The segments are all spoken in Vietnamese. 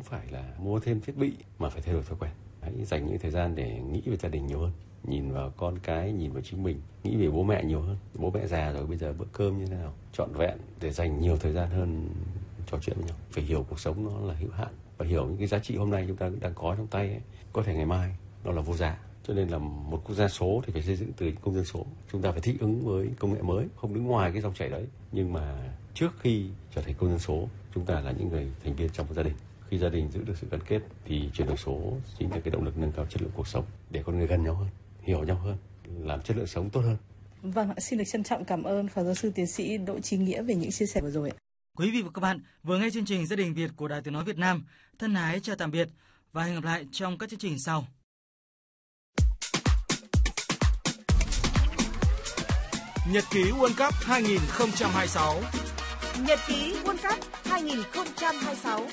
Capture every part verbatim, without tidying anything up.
phải là mua thêm thiết bị mà phải thay đổi thói quen. Hãy dành những thời gian để nghĩ về gia đình nhiều hơn, nhìn vào con cái, nhìn vào chính mình, nghĩ về bố mẹ nhiều hơn. Bố mẹ già rồi, bây giờ bữa cơm như thế nào, trọn vẹn để dành nhiều thời gian hơn trò chuyện với nhau. Phải hiểu cuộc sống nó là hữu hạn và hiểu những cái giá trị hôm nay chúng ta đang có trong tay ấy, có thể ngày mai nó là vô giá. Cho nên là một quốc gia số thì phải xây dựng từ công dân số. Chúng ta phải thích ứng với công nghệ mới, không đứng ngoài cái dòng chảy đấy. Nhưng mà trước khi trở thành công dân số, chúng ta là những người thành viên trong một gia đình. Khi gia đình giữ được sự gắn kết thì chuyển đổi số chính là cái động lực nâng cao chất lượng cuộc sống để con người gần nhau hơn, hiểu nhau hơn, làm chất lượng sống tốt hơn. Vâng, xin được trân trọng cảm ơn Phó Giáo sư Tiến sĩ Đỗ Chí Nghĩa về những chia sẻ vừa rồi. Quý vị và các bạn vừa nghe chương trình Gia đình Việt của Đài Tiếng nói Việt Nam. Thân ái chào tạm biệt và hẹn gặp lại trong các chương trình sau. Nhật ký World Cup hai không hai sáu. Nhật ký World Cup hai không hai sáu.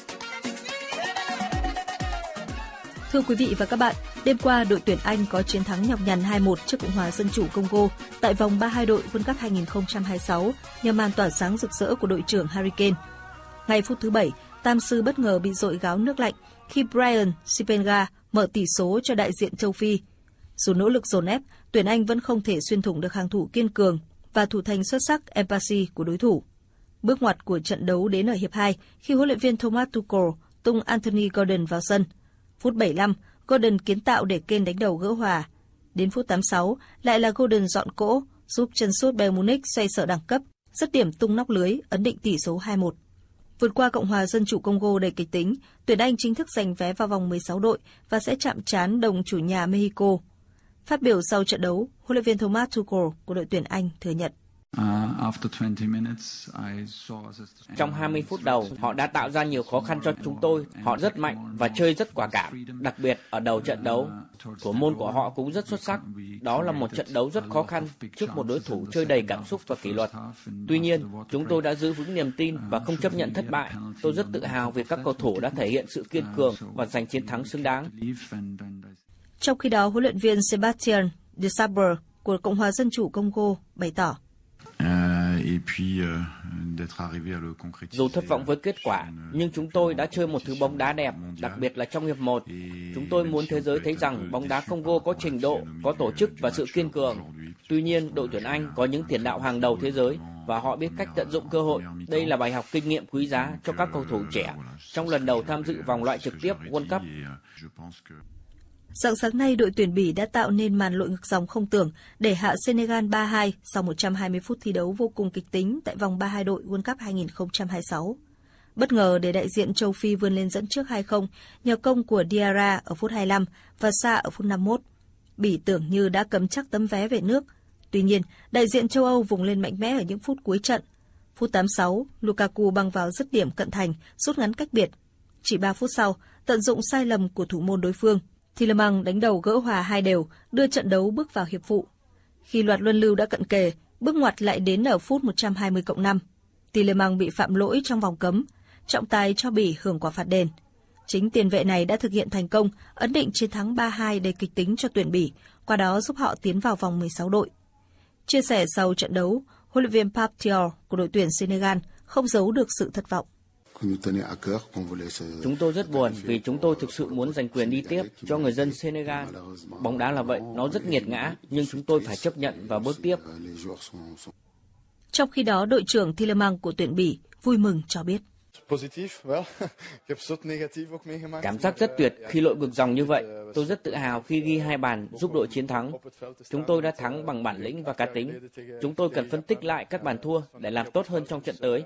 Thưa quý vị và các bạn, đêm qua đội tuyển Anh có chiến thắng nhọc nhằn hai một trước Cộng hòa Dân chủ Congo tại vòng ba mươi hai đội World Cup hai không hai sáu nhờ màn tỏa sáng rực rỡ của đội trưởng Harry Kane. Ngay phút thứ bảy, Tam sư bất ngờ bị dội gáo nước lạnh khi Brian Sipenga mở tỷ số cho đại diện châu Phi. Dù nỗ lực dồn ép, tuyển Anh vẫn không thể xuyên thủng được hàng thủ kiên cường và thủ thành xuất sắc Mpasi của đối thủ. Bước ngoặt của trận đấu đến ở hiệp hai khi huấn luyện viên Thomas Tuchel tung Anthony Gordon vào sân. Phút bảy mươi lăm, Gordon kiến tạo để Kane đánh đầu gỡ hòa. Đến phút tám mươi sáu, lại là Gordon dọn cỗ, giúp chân sút Bayern Munich xoay sở đẳng cấp, dứt điểm tung nóc lưới, ấn định tỷ số hai một. Vượt qua Cộng hòa Dân chủ Congo đầy kịch tính, tuyển Anh chính thức giành vé vào vòng mười sáu đội và sẽ chạm trán đồng chủ nhà Mexico. Phát biểu sau trận đấu, huấn luyện viên Thomas Tuchel của đội tuyển Anh thừa nhận. Trong hai mươi phút đầu, họ đã tạo ra nhiều khó khăn cho chúng tôi. Họ rất mạnh và chơi rất quả cảm. Đặc biệt ở đầu trận đấu, thủ môn của họ cũng rất xuất sắc. Đó là một trận đấu rất khó khăn trước một đối thủ chơi đầy cảm xúc và kỷ luật. Tuy nhiên, chúng tôi đã giữ vững niềm tin và không chấp nhận thất bại. Tôi rất tự hào vì các cầu thủ đã thể hiện sự kiên cường và giành chiến thắng xứng đáng. Trong khi đó, huấn luyện viên Sébastien Desabre của Cộng hòa Dân chủ Congo bày tỏ. Dù thất vọng với kết quả, nhưng chúng tôi đã chơi một thứ bóng đá đẹp, đặc biệt là trong hiệp một. Chúng tôi muốn thế giới thấy rằng bóng đá Congo có trình độ, có tổ chức và sự kiên cường. Tuy nhiên, đội tuyển Anh có những tiền đạo hàng đầu thế giới và họ biết cách tận dụng cơ hội. Đây là bài học kinh nghiệm quý giá cho các cầu thủ trẻ trong lần đầu tham dự vòng loại trực tiếp World Cup. Sáng sáng nay, đội tuyển Bỉ đã tạo nên màn lội ngược dòng không tưởng để hạ Senegal ba hai sau một trăm hai mươi phút thi đấu vô cùng kịch tính tại vòng ba mươi hai đội World Cup hai không hai sáu. Bất ngờ để đại diện châu Phi vươn lên dẫn trước hai không nhờ công của Diarra ở phút hai mươi lăm và Sa ở phút năm mươi mốt. Bỉ tưởng như đã cầm chắc tấm vé về nước. Tuy nhiên, đại diện châu Âu vùng lên mạnh mẽ ở những phút cuối trận. Phút tám mươi sáu, Lukaku băng vào dứt điểm cận thành, rút ngắn cách biệt. Chỉ ba phút sau, tận dụng sai lầm của thủ môn đối phương, Tielemans đánh đầu gỡ hòa hai đều, đưa trận đấu bước vào hiệp phụ. Khi loạt luân lưu đã cận kề, bước ngoặt lại đến ở phút một trăm hai mươi cộng năm. Tielemans bị phạm lỗi trong vòng cấm, trọng tài cho Bỉ hưởng quả phạt đền. Chính tiền vệ này đã thực hiện thành công, ấn định chiến thắng ba hai đầy kịch tính cho tuyển Bỉ, qua đó giúp họ tiến vào vòng mười sáu đội. Chia sẻ sau trận đấu, huấn luyện viên Pape Thiaw của đội tuyển Senegal không giấu được sự thất vọng. Chúng tôi rất buồn vì chúng tôi thực sự muốn giành quyền đi tiếp cho người dân Senegal. Bóng đá là vậy, nó rất nghiệt ngã, nhưng chúng tôi phải chấp nhận và bước tiếp. Trong khi đó, đội trưởng Tielemans của tuyển Bỉ vui mừng cho biết. Cảm giác rất tuyệt khi lội ngược dòng như vậy. Tôi rất tự hào khi ghi hai bàn giúp đội chiến thắng. Chúng tôi đã thắng bằng bản lĩnh và cá tính. Chúng tôi cần phân tích lại các bàn thua để làm tốt hơn trong trận tới.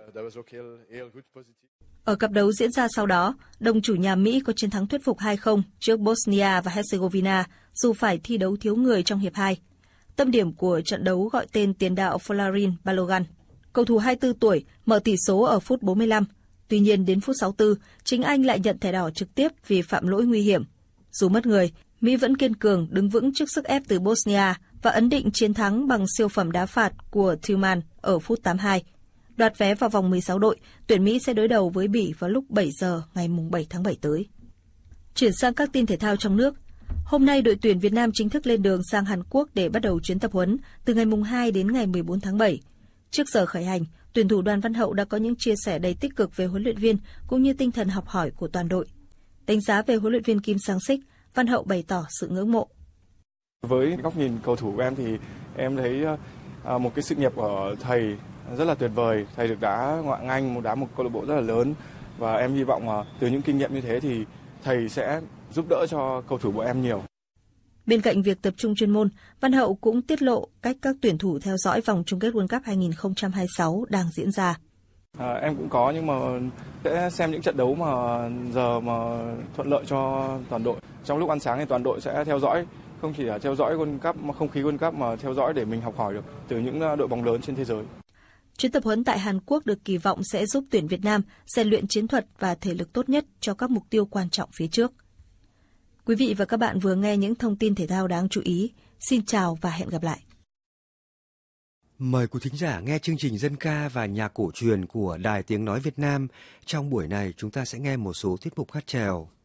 Ở cặp đấu diễn ra sau đó, đồng chủ nhà Mỹ có chiến thắng thuyết phục hai không trước Bosnia và Herzegovina dù phải thi đấu thiếu người trong hiệp hai. Tâm điểm của trận đấu gọi tên tiền đạo Folarin Balogun. Cầu thủ hai mươi tư tuổi mở tỷ số ở phút bốn mươi lăm. Tuy nhiên đến phút sáu mươi tư, chính anh lại nhận thẻ đỏ trực tiếp vì phạm lỗi nguy hiểm. Dù mất người, Mỹ vẫn kiên cường đứng vững trước sức ép từ Bosnia và ấn định chiến thắng bằng siêu phẩm đá phạt của Tillman ở phút tám mươi hai. Đoạt vé vào vòng mười sáu đội, tuyển Mỹ sẽ đối đầu với Bỉ vào lúc bảy giờ ngày bảy tháng bảy tới. Chuyển sang các tin thể thao trong nước. Hôm nay, đội tuyển Việt Nam chính thức lên đường sang Hàn Quốc để bắt đầu chuyến tập huấn từ ngày hai đến ngày mười bốn tháng bảy. Trước giờ khởi hành, tuyển thủ Đoàn Văn Hậu đã có những chia sẻ đầy tích cực về huấn luyện viên cũng như tinh thần học hỏi của toàn đội. Đánh giá về huấn luyện viên Kim Sang-sik, Văn Hậu bày tỏ sự ngưỡng mộ. Với góc nhìn cầu thủ của em thì em thấy một cái sự nghiệp của thầy rất là tuyệt vời. Thầy được đá ngoại hạng Anh, một đá một câu lạc bộ rất là lớn, và em hy vọng từ những kinh nghiệm như thế thì thầy sẽ giúp đỡ cho cầu thủ của em nhiều. Bên cạnh việc tập trung chuyên môn, Văn Hậu cũng tiết lộ cách các tuyển thủ theo dõi vòng chung kết World Cup hai không hai sáu đang diễn ra. À, em cũng có, nhưng mà sẽ xem những trận đấu mà giờ mà thuận lợi cho toàn đội. Trong lúc ăn sáng thì toàn đội sẽ theo dõi, không chỉ là theo dõi World Cup, mà không khí World Cup mà theo dõi để mình học hỏi được từ những đội bóng lớn trên thế giới. Chuyến tập huấn tại Hàn Quốc được kỳ vọng sẽ giúp tuyển Việt Nam rèn luyện chiến thuật và thể lực tốt nhất cho các mục tiêu quan trọng phía trước. Quý vị và các bạn vừa nghe những thông tin thể thao đáng chú ý. Xin chào và hẹn gặp lại. Mời quý thính giả nghe chương trình dân ca và nhạc cổ truyền của Đài Tiếng Nói Việt Nam. Trong buổi này chúng ta sẽ nghe một số tiết mục hát chèo.